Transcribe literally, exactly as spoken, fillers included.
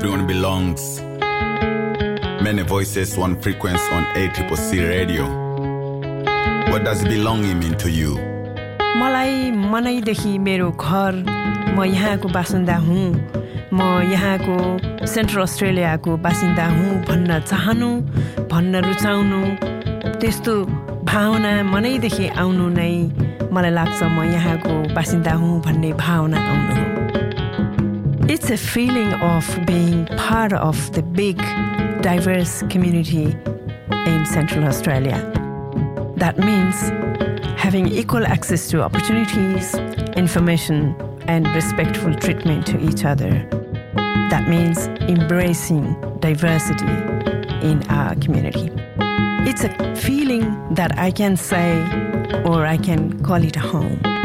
everyone belongs. Many voices, one frequency on A C C C radio. What does belonging mean to you? मलाई मनैदेखि मेरो घर म यहाँको बासिन्दा हुँ म यहाँको सेन्ट्रल अस्ट्रेलियाको बासिन्दा हुँ भन्न चाहनु भन्न रुचाउनु त्यस्तो भावना मनैदेखि आउनु नै मलाई लाग्छ म यहाँको बासिन्दा हुँ भन्ने भावना आउनु हो. It's a feeling of being part of the big diverse community in Central Australia. That means having equal access to opportunities, information, and respectful treatment to each other. That means embracing diversity in our community. It's a feeling that I can say, or I can call it a home.